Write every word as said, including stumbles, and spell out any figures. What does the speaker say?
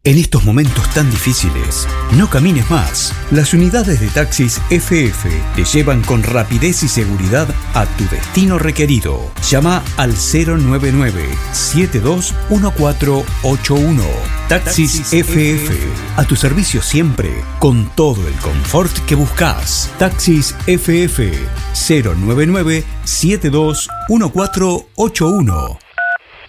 En estos momentos tan difíciles, no camines más. Las unidades de taxis F F te llevan con rapidez y seguridad a tu destino requerido. Llama al cero nueve nueve, siete dos uno cuatro ocho uno. Taxis, Taxis F F, a tu servicio siempre, con todo el confort que buscas. Taxis F F, cero nueve nueve, siete dos uno cuatro ocho uno.